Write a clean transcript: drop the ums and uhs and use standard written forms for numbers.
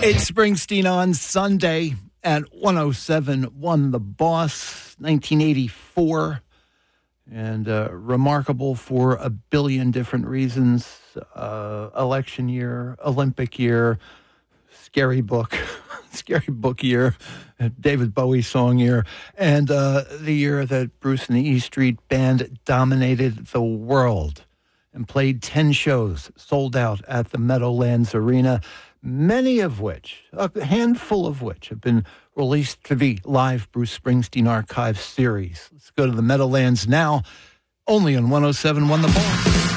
It's Springsteen on Sunday at 107.1 The Boss, 1984, and remarkable for a billion different reasons. Election year, Olympic year, scary book year, David Bowie song year, and the year that Bruce and the E Street Band dominated the world and played 10 shows, sold out at the Meadowlands Arena, many of which, a handful of which, have been released to the live Bruce Springsteen Archive series. Let's go to the Meadowlands now, only on 107.1 The Boss.